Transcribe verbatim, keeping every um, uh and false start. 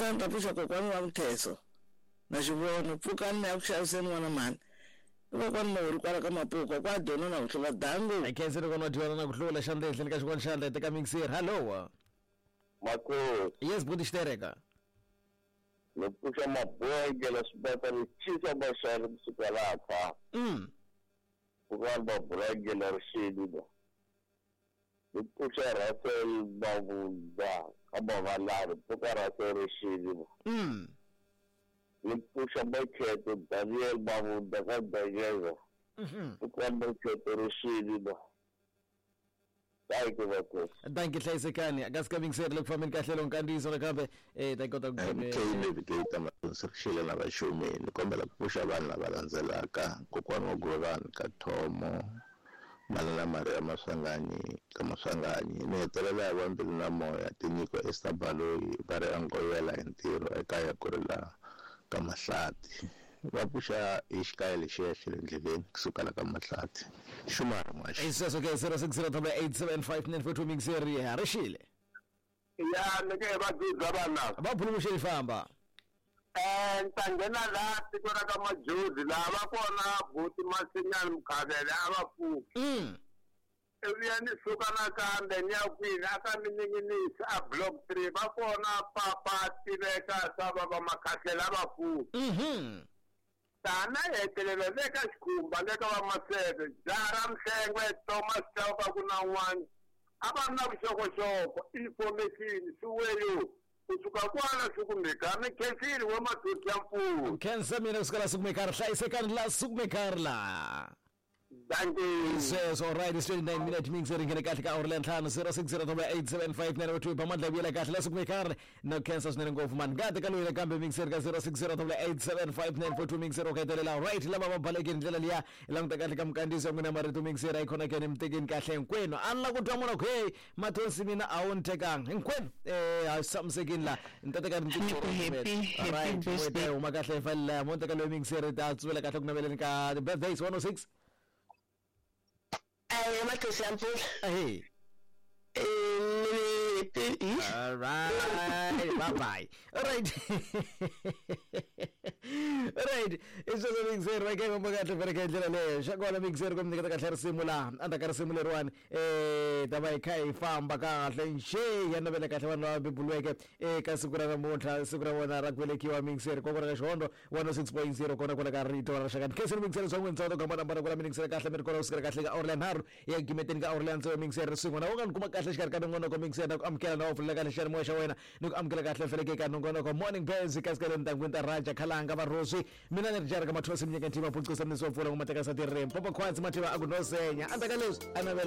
Anda ndapusha kokwani wa mteso. Na shivona pukani na kushayiseni wana mani. Kokwani mawuri kwala kama puka kwa dono na kuhlola dangu. Aikenzeni kono diwana na kuhlola shanda ihleni kashikwan shanda iteka mixer. Hello. Mako. Yes, budi shtereka. Lepusha maboge la subata lichisa bashara msukalata. Mm. Pukani maboge la rashidi ba. Lepusha rasel babuda. Kama valari. Pukani rasel rashidi ba. Mm. Lepusha baketo Daniel babuda kadageza. Mhm. Pukani baketo rashidi ba. Thank you very much. Thank you hlayisekani. Akasika mixer lekufamini kahle lonkandiso lekambe eh tayikota M K Navigator masirishile na bashumeni kombela kupusha abantu labalandzelaka kokwani wogolani kathomo malala Maria Masangani kamasangani nehetelela ya vambili na moya tinyiko estabaloyi bare angoyela entiro ekaya kurila kamahlati vapusha exikaya lexiya xi le ndleleni kusuka la ka mahlati xumara mwaxi iseso ke zero six zero eight seven five nine four two mixer ya rishile Ya nike badudza bana. baphulumushe ifamba Eh ntangena la tiko ra ka Majodi lava kona buti masinyani mukhavele abafu. mm Eviyani suka na kambe nyakwini aka mininginisa a block three va kona papa tiveka sava va makhahlela abafu. mhm Tana hetelelo leka xikhumba leka va maseve Jara Mhlengwe Thomas Chauka kuna wani ava na vuxokoxoko information siweyo kusuka kwala sukumekana khensini wa mathuti ya mfumo. kensa mina kusuka la sukumekara hlayisekani la sukumekarla Thank you. Says all right, it's twenty-nine minute mixer ngene kahle ka Orlando Tlhano zero six zero eight seven five nine two pamandla buyela kahle la sukumekara no cancer sinene ngofu man ngade kalwile kambe mixer ka zero six zero eight seven five nine four two mixer okhetelela right laba mabhaleke indlela liya ilangta kahle kamkandiso ngina marito mixer ayikhona kene mtekeni kahle nkweno anla kutwa mona hey mathosi mina awuntekanga nkweno eh asamsekini la ntate ka ntiko right wete uma kahle falla monte kalwe mixer ta tswela kahle kunabeleni ka birthdays one oh six Ay, mathusi yampula. hey Eh, all right, bye bye. All right, all right. It's just a mixer. I came back to very good. Shagola mixer. Come together. Kathar simula. Anda kar simula ruan. Eh, tabai kai farm baka. Lenche. Yanda bela kathwan la bibulweke. Eh, kasukura na monta. Sukura wana rakwele kiwa mixer. Kokora kashondo. one oh six point zero. Kona kona karito na shagan. Kesi mixer. So when soto kamana para kona mixer. Kathla merkora uskara kathla Orlando Haru. Ya gimetin ka Orlando mixer. Sumona. Wangan kuma kathla shkar kanongono ko mixer. Nak amkela na ofla kathla shar moesha wena. Nuk amkela kathla feleke kanongono ko morning bells. Kaskala ntangwinta raja kalanga barosi. Mina nerjara kama tuwasi mnyaka ntima pulko samni sofura umataka satirem. Popo kwanzi matiwa agunosenya. Anta kalus. Anabela.